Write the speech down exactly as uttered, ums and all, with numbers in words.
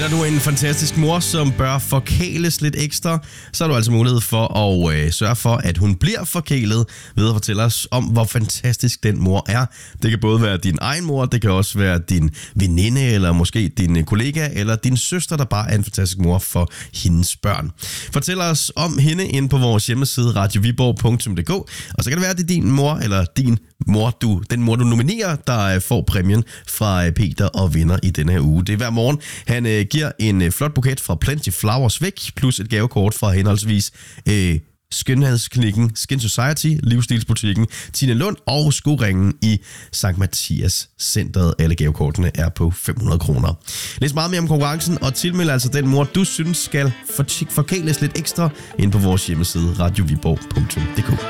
Kender du en fantastisk mor, som bør forkæles lidt ekstra, så har du altså mulighed for at øh, sørge for, at hun bliver forkælet ved at fortælle os om, hvor fantastisk den mor er. Det kan både være din egen mor, det kan også være din veninde, eller måske din kollega, eller din søster, der bare er en fantastisk mor for hendes børn. Fortæl os om hende inde på vores hjemmeside radio viborg punktum d k, og så kan det være, at det er din mor, eller din mor, du, den mor, du nominerer, der får præmien fra Peter og vinder i denne her uge. Det er hver morgen. Han øh, giver en øh, flot buket fra Plenty Flowers væk, plus et gavekort fra henholdsvis øh, skønhedsklinikken Skin Society, livsstilsbutikken Tine Lund og skoringen i Sankt Mathias Centeret. Alle gavekortene er på fem hundrede kroner. Læs meget mere om konkurrencen og tilmeld altså den mor, du synes skal forkæles lidt ekstra ind på vores hjemmeside radio viborg punktum d k.